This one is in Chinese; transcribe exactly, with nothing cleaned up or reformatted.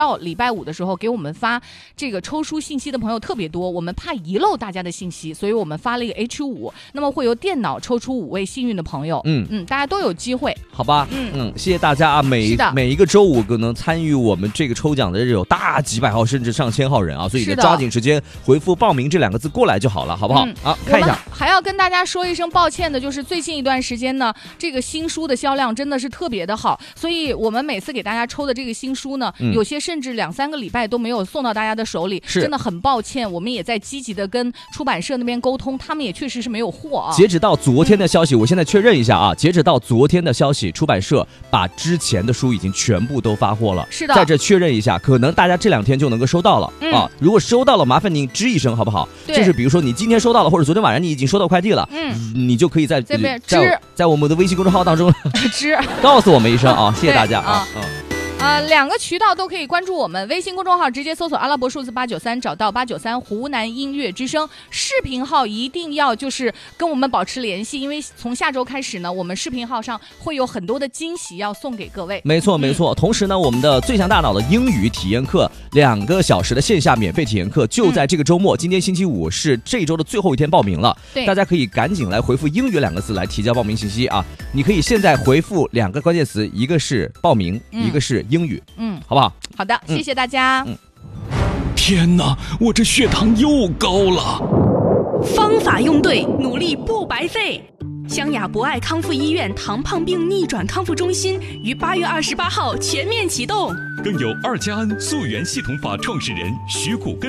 到礼拜五的时候给我们发这个抽书信息的朋友特别多，我们怕遗漏大家的信息，所以我们发了一个 H 五，那么会由电脑抽出五位幸运的朋友。嗯嗯，大家都有机会， 好吧？嗯嗯，谢谢大家啊！每每一个周五可能参与我们这个抽奖的人有大几百号甚至上千号人啊，所以抓紧时间回复报名这两个字过来就好了，好不好？嗯、啊，看一下。 还要跟大家说一声抱歉的，就是最近一段时间呢，这个新书的销量真的是特别的好，所以我们每次给大家抽的这个新书呢，嗯、有些甚至两三个礼拜都没有送到大家的手里，真的很抱歉。我们也在积极的跟出版社那边沟通，他们也确实是没有货啊。 截止到昨天的消息，嗯、我现在确认一下啊，截止到昨天的消息，出版社把之前的书已经全部都发货了。 是的， 在这确认一下，可能大家这两天就能够收到了、嗯、啊。如果收到了，麻烦您吱一声好不好？就是比如说你今天收到了，或者昨天晚上你已经收到快递了，嗯，你就可以在这边在在我们的微信公众号当中吱告诉我们一声啊，谢谢大家啊。嗯呃，两个渠道都可以关注我们微信公众号，直接搜索阿拉伯数字八九三，找到八九三湖南音乐之声。视频号一定要就是跟我们保持联系，因为从下周开始呢，我们视频号上会有很多的惊喜要送给各位。 没错没错、嗯、同时呢，我们的最强大脑的英语体验课两个小时的线下免费体验课就在这个周末、嗯、今天星期五是这周的最后一天报名了，对，大家可以赶紧来回复英语两个字来提交报名信息啊。你可以现在回复两个关键词，一个是报名、嗯、一个是英语，嗯，好不好？ 好的，谢谢大家。 嗯、天哪，我这血糖又高了。 方法用对，努力不白费。湘雅博爱康复医院糖胖病逆转康复中心于八月二十八号全面启动， 更有二加 N 溯源系统法创始人徐虎根